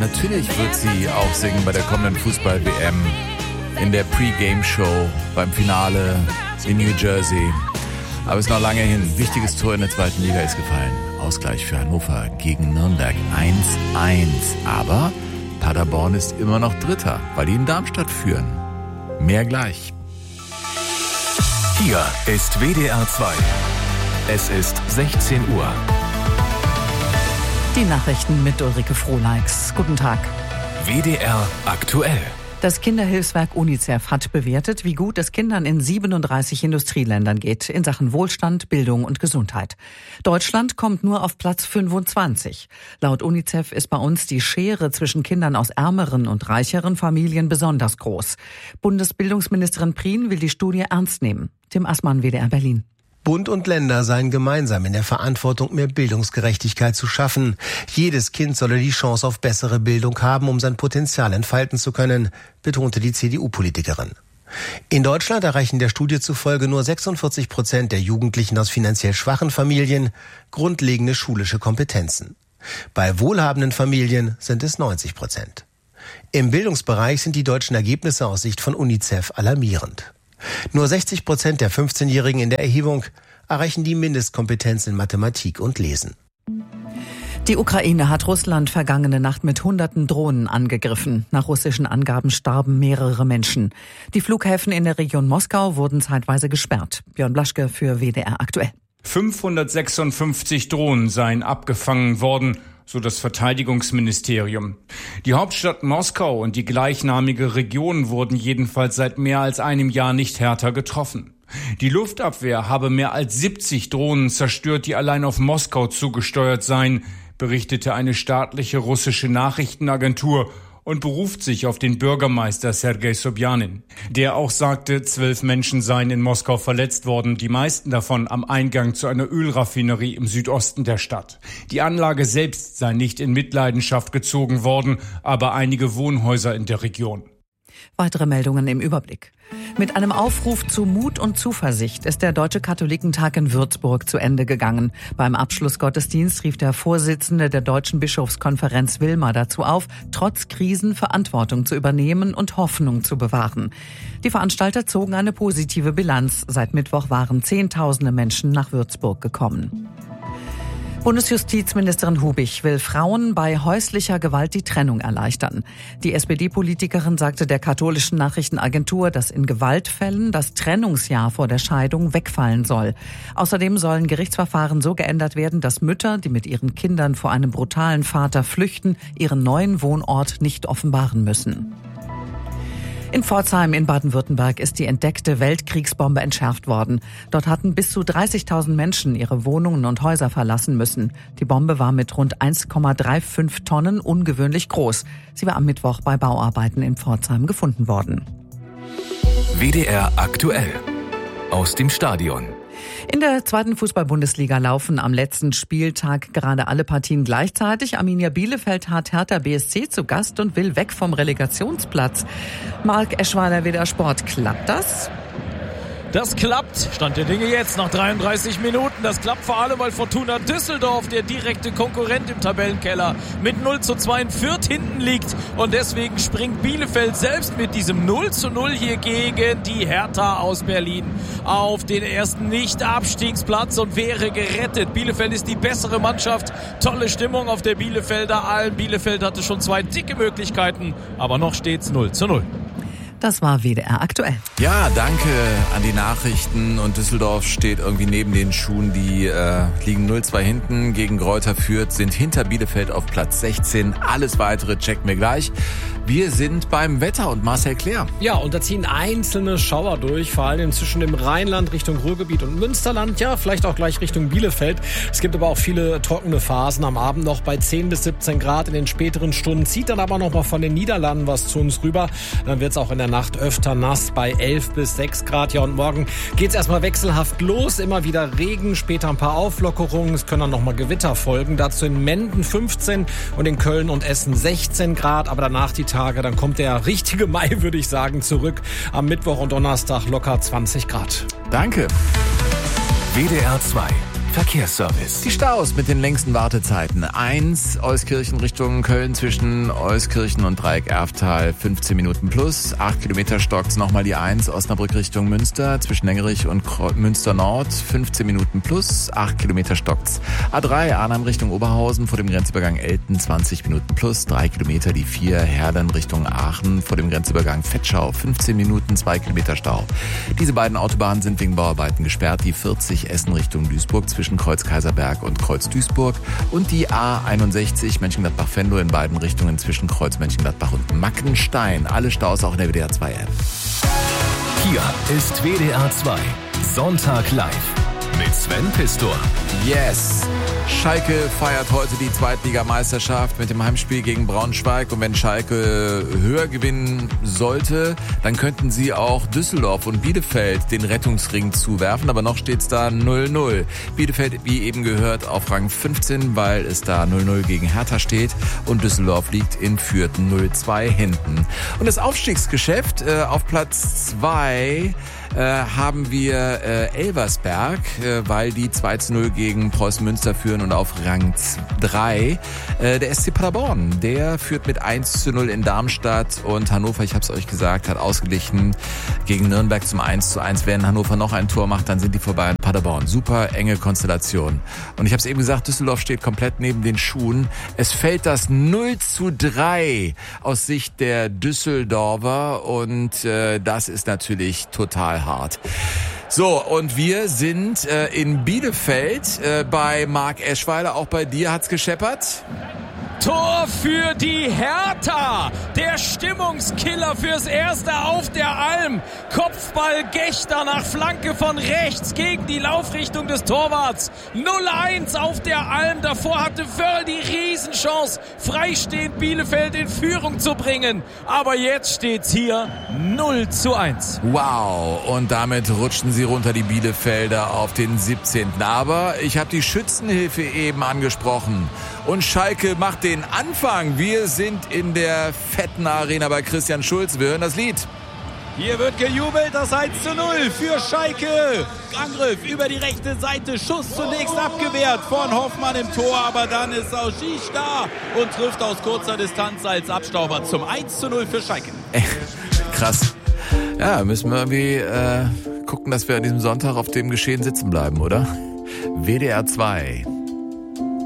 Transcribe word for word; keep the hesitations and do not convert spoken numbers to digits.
Natürlich wird sie auch singen bei der kommenden Fußball-W M, in der Pre-Game-Show, beim Finale in New Jersey. Aber es ist noch lange hin. Wichtiges Tor in der zweiten Liga ist gefallen. Ausgleich für Hannover gegen Nürnberg eins eins. Aber Paderborn ist immer noch Dritter, weil die in Darmstadt führen. Mehr gleich. Hier ist W D R zwei. Es ist sechzehn Uhr. Die Nachrichten mit Ulrike Frohleix. Guten Tag. W D R aktuell. Das Kinderhilfswerk UNICEF hat bewertet, wie gut es Kindern in siebenunddreißig Industrieländern geht in Sachen Wohlstand, Bildung und Gesundheit. Deutschland kommt nur auf Platz fünfundzwanzig. Laut UNICEF ist bei uns die Schere zwischen Kindern aus ärmeren und reicheren Familien besonders groß. Bundesbildungsministerin Prien will die Studie ernst nehmen. Tim Assmann, W D R Berlin. Bund und Länder seien gemeinsam in der Verantwortung, mehr Bildungsgerechtigkeit zu schaffen. Jedes Kind solle die Chance auf bessere Bildung haben, um sein Potenzial entfalten zu können, betonte die C D U-Politikerin. In Deutschland erreichen der Studie zufolge nur sechsundvierzig Prozent der Jugendlichen aus finanziell schwachen Familien grundlegende schulische Kompetenzen. Bei wohlhabenden Familien sind es neunzig Prozent. Im Bildungsbereich sind die deutschen Ergebnisse aus Sicht von UNICEF alarmierend. Nur sechzig Prozent der fünfzehnjährigen in der Erhebung erreichen die Mindestkompetenz in Mathematik und Lesen. Die Ukraine hat Russland vergangene Nacht mit hunderten Drohnen angegriffen. Nach russischen Angaben starben mehrere Menschen. Die Flughäfen in der Region Moskau wurden zeitweise gesperrt. Björn Blaschke für W D R aktuell. fünfhundertsechsundfünfzig Drohnen seien abgefangen worden, so das Verteidigungsministerium. Die Hauptstadt Moskau und die gleichnamige Region wurden jedenfalls seit mehr als einem Jahr nicht härter getroffen. Die Luftabwehr habe mehr als siebzig Drohnen zerstört, die allein auf Moskau zugesteuert seien, berichtete eine staatliche russische Nachrichtenagentur und beruft sich auf den Bürgermeister Sergei Sobjanin. Der auch sagte, zwölf Menschen seien in Moskau verletzt worden, die meisten davon am Eingang zu einer Ölraffinerie im Südosten der Stadt. Die Anlage selbst sei nicht in Mitleidenschaft gezogen worden, aber einige Wohnhäuser in der Region. Weitere Meldungen im Überblick. Mit einem Aufruf zu Mut und Zuversicht ist der Deutsche Katholikentag in Würzburg zu Ende gegangen. Beim Abschlussgottesdienst rief der Vorsitzende der Deutschen Bischofskonferenz Wilmer dazu auf, trotz Krisen Verantwortung zu übernehmen und Hoffnung zu bewahren. Die Veranstalter zogen eine positive Bilanz. Seit Mittwoch waren Zehntausende Menschen nach Würzburg gekommen. Bundesjustizministerin Hubich will Frauen bei häuslicher Gewalt die Trennung erleichtern. Die S P D-Politikerin sagte der katholischen Nachrichtenagentur, dass in Gewaltfällen das Trennungsjahr vor der Scheidung wegfallen soll. Außerdem sollen Gerichtsverfahren so geändert werden, dass Mütter, die mit ihren Kindern vor einem brutalen Vater flüchten, ihren neuen Wohnort nicht offenbaren müssen. In Pforzheim in Baden-Württemberg ist die entdeckte Weltkriegsbombe entschärft worden. Dort hatten bis zu dreißigtausend Menschen ihre Wohnungen und Häuser verlassen müssen. Die Bombe war mit rund eins Komma fünfunddreißig Tonnen ungewöhnlich groß. Sie war am Mittwoch bei Bauarbeiten in Pforzheim gefunden worden. W D R aktuell. Aus dem Stadion. In der zweiten Fußball-Bundesliga laufen am letzten Spieltag gerade alle Partien gleichzeitig. Arminia Bielefeld hat Hertha B S C zu Gast und will weg vom Relegationsplatz. Marc Eschweiler, W D R Sport. Klappt das? Das klappt, Stand der Dinge jetzt nach dreiunddreißig Minuten. Das klappt vor allem, weil Fortuna Düsseldorf, der direkte Konkurrent im Tabellenkeller, mit null zu zwei in Fürth hinten liegt. Und deswegen springt Bielefeld selbst mit diesem null zu null hier gegen die Hertha aus Berlin auf den ersten Nicht-Abstiegsplatz und wäre gerettet. Bielefeld ist die bessere Mannschaft. Tolle Stimmung auf der Bielefelder Alm. Bielefeld hatte schon zwei dicke Möglichkeiten, aber noch steht's null zu null. Das war W D R aktuell. Ja, danke an die Nachrichten. Und Düsseldorf steht irgendwie neben den Schuhen. Die äh, liegen null zwei hinten gegen Greuther Fürth, sind hinter Bielefeld auf Platz sechzehn. Alles Weitere checken wir gleich. Wir sind beim Wetter und Marcel Clair. Ja, und da ziehen einzelne Schauer durch, vor allem zwischen dem Rheinland Richtung Ruhrgebiet und Münsterland. Ja, vielleicht auch gleich Richtung Bielefeld. Es gibt aber auch viele trockene Phasen am Abend noch bei zehn bis siebzehn Grad in den späteren Stunden. Zieht dann aber noch mal von den Niederlanden was zu uns rüber. Dann wird es auch in der Nacht öfter nass bei elf bis sechs Grad. Ja, und morgen geht's erstmal wechselhaft los. Immer wieder Regen, später ein paar Auflockerungen. Es können dann noch mal Gewitter folgen. Dazu in Menden fünfzehn und in Köln und Essen sechzehn Grad. Aber danach die Tage, dann kommt der richtige Mai, würde ich sagen, zurück. Am Mittwoch und Donnerstag locker zwanzig Grad. Danke. W D R zwei. Verkehrsservice. Die Staus mit den längsten Wartezeiten. eins Euskirchen Richtung Köln zwischen Euskirchen und Dreieck Erftal fünfzehn Minuten plus. acht Kilometer stockt's nochmal die eins Osnabrück Richtung Münster zwischen Lengerich und Münster Nord fünfzehn Minuten plus. acht Kilometer stockt's. A drei Arnhem Richtung Oberhausen vor dem Grenzübergang Elten zwanzig Minuten plus. drei Kilometer die vier Herden Richtung Aachen vor dem Grenzübergang Vetschau fünfzehn Minuten, zwei Kilometer Stau. Diese beiden Autobahnen sind wegen Bauarbeiten gesperrt. Die vierzig Essen Richtung Duisburg zwischen Kreuz Kaiserberg und Kreuz Duisburg und die A einundsechzig Mönchengladbach-Venlo in beiden Richtungen zwischen Kreuz Mönchengladbach und Mackenstein. Alle Staus auch in der W D R zwei App. Hier ist W D R zwei Sonntag live mit Sven Pistor. Yes! Schalke feiert heute die Zweitligameisterschaft mit dem Heimspiel gegen Braunschweig. Und wenn Schalke höher gewinnen sollte, dann könnten sie auch Düsseldorf und Bielefeld den Rettungsring zuwerfen. Aber noch steht's da null null. Bielefeld, wie eben gehört, auf Rang fünfzehn, weil es da null null gegen Hertha steht. Und Düsseldorf liegt in Fürth null zwei hinten. Und das Aufstiegsgeschäft äh, auf Platz zwei äh, haben wir äh, Elversberg, äh, weil die zwei zu null gegen Preußen Münster führen. Und auf Rang drei äh, der S C Paderborn. Der führt mit eins zu null in Darmstadt. Und Hannover, ich habe es euch gesagt, hat ausgeglichen gegen Nürnberg zum eins zu eins. Wenn Hannover noch ein Tor macht, dann sind die vorbei an Paderborn. Super enge Konstellation. Und ich habe es eben gesagt, Düsseldorf steht komplett neben den Schuhen. Es fällt das null zu drei aus Sicht der Düsseldorfer. Und äh, das ist natürlich total hart. So, und wir sind äh, in Bielefeld äh, bei Marc Eschweiler. Auch bei dir hat's gescheppert. Tor für die Hertha. Der Stimmungskiller fürs Erste auf der Alm. Kopfball Gechter nach Flanke von rechts gegen die Laufrichtung des Torwarts. null eins auf der Alm. Davor hatte Wörl die Riesenchance, freistehend Bielefeld in Führung zu bringen. Aber jetzt steht's hier null zu eins. Wow, und damit rutschen sie runter, die Bielefelder, auf den siebzehnten Aber ich habe die Schützenhilfe eben angesprochen. Und Schalke macht den Anfang. Wir sind in der fetten Arena bei Christian Schulz. Wir hören das Lied. Hier wird gejubelt, das eins zu null für Schalke. Angriff über die rechte Seite, Schuss zunächst abgewehrt von Hoffmann im Tor, aber dann ist auch Schisch da und trifft aus kurzer Distanz als Abstauber zum eins zu null für Schalke. Äh, krass. Ja, müssen wir irgendwie äh, gucken, dass wir an diesem Sonntag auf dem Geschehen sitzen bleiben, oder? W D R zwei